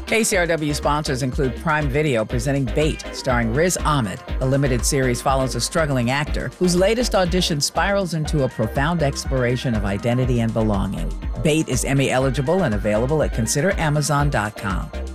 KCRW sponsors include Prime Video presenting Bait, starring Riz Ahmed. The limited series follows a struggling actor whose latest audition spirals into a profound exploration of identity and belonging. Bait is Emmy eligible and available at consideramazon.com.